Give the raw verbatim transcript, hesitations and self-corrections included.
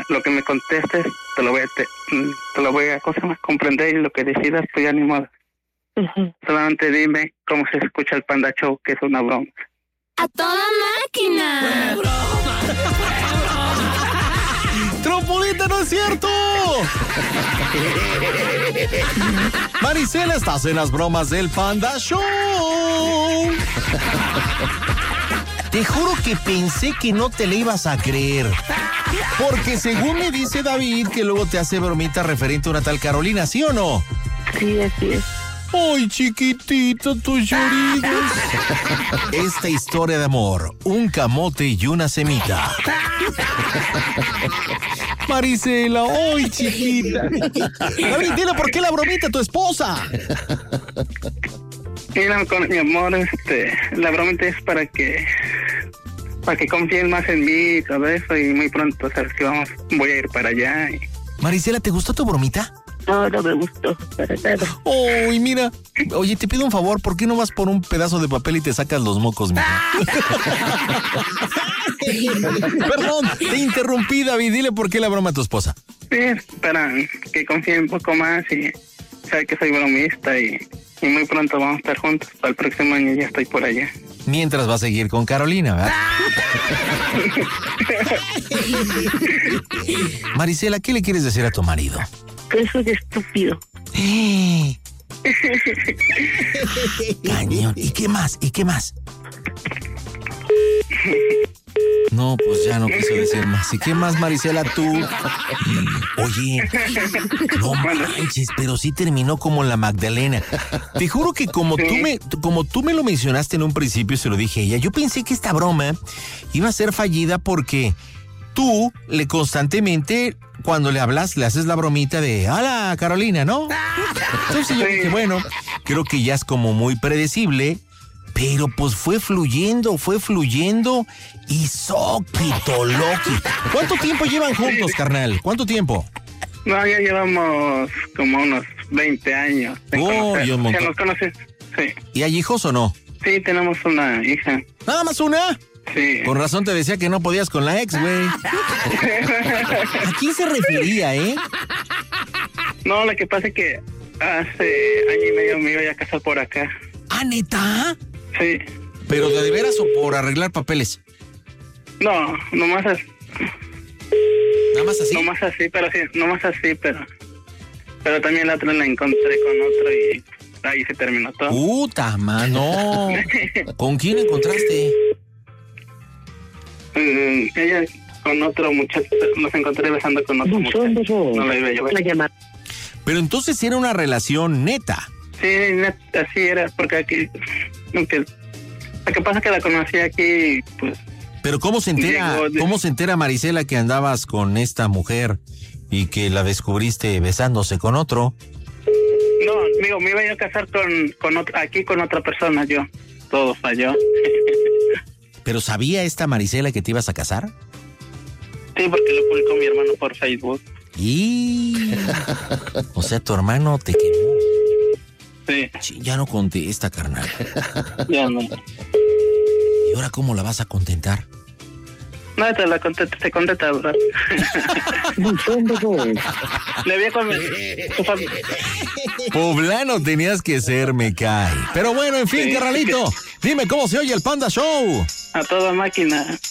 lo que me contestes, te lo voy a, te, te lo voy a cosa más comprender, y lo que decidas, pues ya ni modo. Uh-huh. Solamente dime cómo se escucha el Panda Show, que es una broma. ¡A toda máquina! ¡Trompulita, no es cierto! Marisela, estás en las bromas del Panda Show. Te juro que pensé que no te le ibas a creer. Porque según me dice David, que luego te hace bromita referente a una tal Carolina, ¿sí o no? Sí, así es. ¡Ay, chiquitito, tus lloridos! Esta historia de amor, un camote y una semita. Marisela, ¡ay, chiquita! David, dile por qué la bromita a tu esposa. Mira, con mi amor, este, la bromita es para que para que confíen más en mí y todo eso, y muy pronto, sabes que vamos, voy a ir para allá. Y... Marisela, ¿te gustó tu bromita? No, no me gustó, para nada. ¡Ay, oh, mira! Oye, te pido un favor, ¿por qué no vas por un pedazo de papel y te sacas los mocos, mija? Perdón, te interrumpí, David. Dile por qué la broma a tu esposa. Sí, para que confíe un poco más y sabe que soy bromista, y, y muy pronto vamos a estar juntos. Para el próximo año ya estoy por allá. Mientras va a seguir con Carolina, ¿verdad? Marisela, ¿qué le quieres decir a tu marido? Que soy estúpido. Cañón. ¿Y qué más? ¿Y qué más? No, pues ya no quiso decir más. ¿Y qué más, Marisela, tú? Oye, no manches, pero sí terminó como la Magdalena. Te juro que como tú me, como tú me lo mencionaste en un principio, se lo dije a ella, yo pensé que esta broma iba a ser fallida porque tú le constantemente, cuando le hablas, le haces la bromita de hola, Carolina, ¿no? Entonces yo dije, bueno, creo que ya es como muy predecible. Pero pues fue fluyendo, fue fluyendo y soquito loqui. ¿Cuánto tiempo llevan juntos, carnal? ¿Cuánto tiempo? No, ya llevamos como unos veinte años. Oh, yo un montón. ¿Ya nos conoces? Sí. ¿Y hay hijos o no? Sí, tenemos una hija. ¿Nada más una? Sí. Con razón te decía que no podías con la ex, güey. ¿A quién se refería, eh? No, lo que pasa es que hace año y medio me iba a casar por acá. ¿Ah, neta? Sí. ¿Pero de, de veras o por arreglar papeles? No, nomás así. ¿Nada más así? Nomás así, pero sí, nomás así, pero... Pero también la otra la encontré con otro y ahí se terminó todo. Puta, mano. ¿Con quién encontraste? Mm, ella con otro muchacho, nos encontré besando con otro muchacho. No la iba a llevar. Pero entonces era una relación neta. Sí, así era, porque aquí, aunque, lo que pasa es que la conocí aquí, pues... Pero ¿cómo se entera, de... cómo se entera Marisela que andabas con esta mujer y que la descubriste besándose con otro? No, amigo, me iba yo a casar con, con otro, aquí con otra persona, yo, todo falló. ¿Pero sabía esta Marisela que te ibas a casar? Sí, porque lo publicó mi hermano por Facebook. Y... o sea, tu hermano te quemó. Sí. Sí, ya no contesta, carnal. Ya no. ¿Y ahora cómo la vas a contentar? No, te la contesta, te contesta, ¿verdad? Le voy a comer. Poblano tenías que ser, me cae. Pero bueno, en fin, sí. Carnalito, dime cómo se oye el Panda Show. A toda máquina.